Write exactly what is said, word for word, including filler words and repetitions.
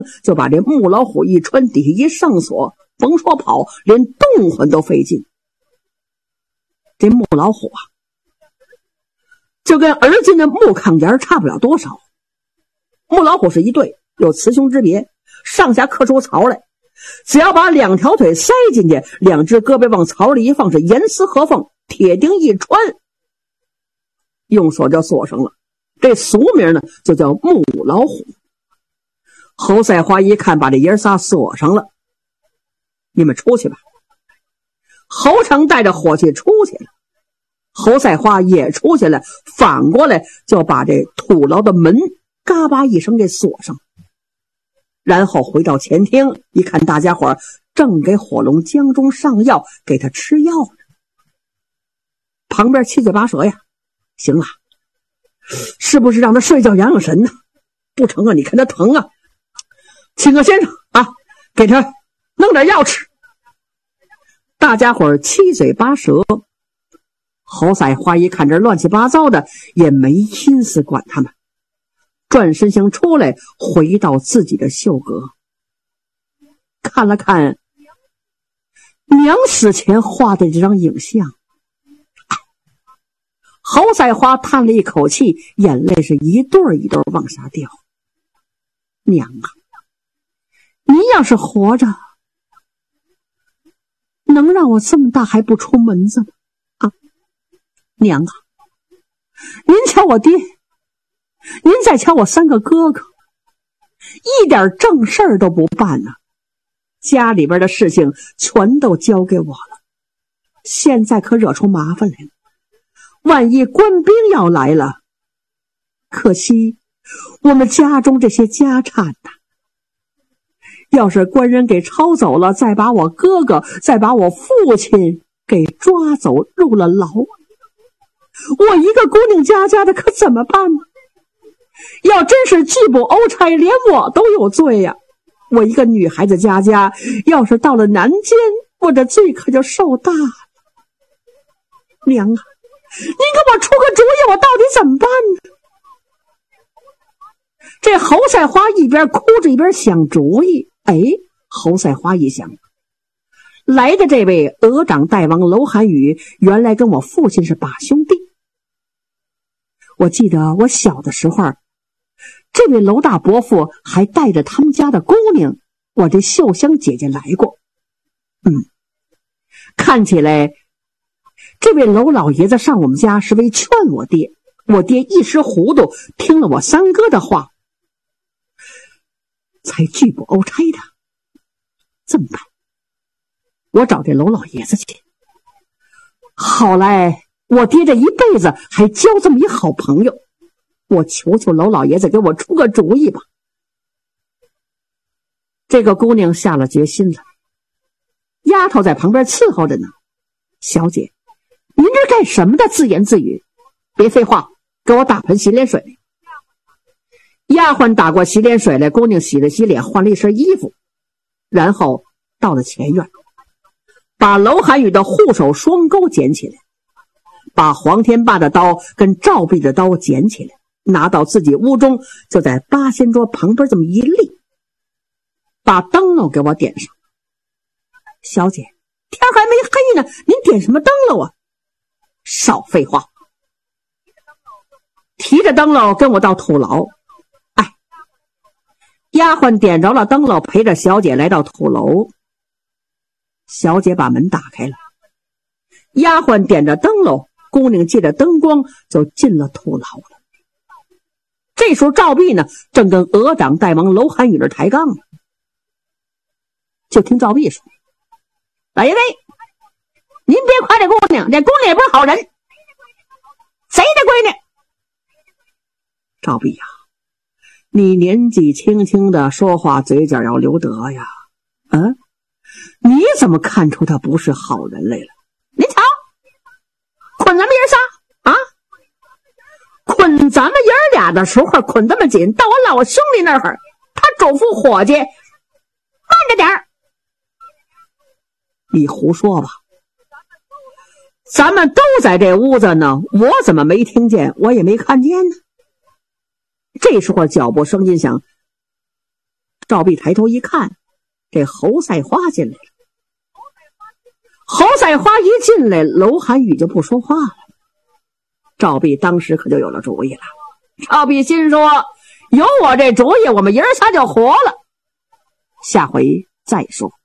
就把这木老虎一穿，底下一上锁，甭说跑，连动换都费劲。这木老虎啊，就跟而今的木炕沿差不了多少。木老虎是一对，有雌雄之别，上下刻出槽来，只要把两条腿塞进去，两只胳膊往槽里一放，是严丝合缝，铁钉一穿，用锁就锁上了。这俗名呢就叫木老虎。侯赛花一看把这爷仨锁上了，你们出去吧。侯成带着伙计出去了，侯赛花也出去了，反过来就把这土牢的门嘎巴一声给锁上。然后回到前厅，一看大家伙正给火龙江中上药，给他吃药呢。旁边七嘴八舌呀，行了，是不是让他睡觉养养神呢？不成啊，你看他疼啊，请个先生啊，给他弄点药吃。大家伙七嘴八舌，侯赛花一看这乱七八糟的，也没心思管他们，转身想出来，回到自己的绣阁，看了看娘死前画的这张影像。侯赛花叹了一口气，眼泪是一对一对往下掉。娘啊，你要是活着，能让我这么大还不出门子吗？啊，娘啊，您瞧我爹，您再瞧我三个哥哥，一点正事儿都不办呢，家里边的事情全都交给我了，现在可惹出麻烦来了。万一官兵要来了，可惜我们家中这些家产呐，要是官人给抄走了，再把我哥哥再把我父亲给抓走入了牢，我一个姑娘家家的可怎么办呢？要真是拒不欧差，连我都有罪呀！我一个女孩子家家，要是到了南监，我的罪可就受大了。娘啊，您给我出个主意，我到底怎么办呢？这侯赛花一边哭着一边想主意。哎，侯赛花一想，来的这位鹅掌大王楼寒雨，原来跟我父亲是把兄弟。我记得我小的时候，这位楼大伯父还带着他们家的姑娘，我这秀香姐姐来过。嗯，看起来这位楼老爷子上我们家是为劝我爹，我爹一时糊涂，听了我三哥的话，才拒不欧差的。怎么办？我找这楼老爷子去。好来，我爹这一辈子还交这么一好朋友，我求求楼老爷子给我出个主意吧。这个姑娘下了决心了，丫头在旁边伺候着呢。小姐，您这干什么的？自言自语，别废话，给我打盆洗脸水来。丫鬟打过洗脸水来，姑娘洗了洗脸，换了一身衣服，然后到了前院，把楼寒雨的护手双钩捡起来，把黄天霸的刀跟赵壁的刀捡起来，拿到自己屋中，就在八仙桌旁边这么一立，把灯笼给我点上。小姐，天还没黑呢，您点什么灯笼啊？少废话，提着灯笼跟我到土牢。哎，丫鬟点着了灯笼，陪着小姐来到土楼。小姐把门打开了，丫鬟点着灯笼，姑娘借着灯光就进了土牢了。这时候赵壁呢，正跟鹅掌大王楼寒雨这抬杠呢。就听赵壁说：“老爷子，您别夸这姑娘，这姑娘也不是好人，谁的闺女？”赵壁呀，你年纪轻轻的，说话嘴角要留德呀。嗯，你怎么看出她不是好人来了？您瞧，捆咱们爷仨啊，捆咱们爷俩的时候捆这么紧，到我老兄弟那儿，他嘱咐伙计慢着点儿。你胡说吧，咱们都在这屋子呢，我怎么没听见，我也没看见呢？这时候脚步声音响， 赵壁抬头一看，这侯赛花进来了。侯赛花一进来，楼寒雨就不说话了。赵壁当时可就有了主意了。赵壁心说，有我这主意，我们爷儿仨就活了。下回再说。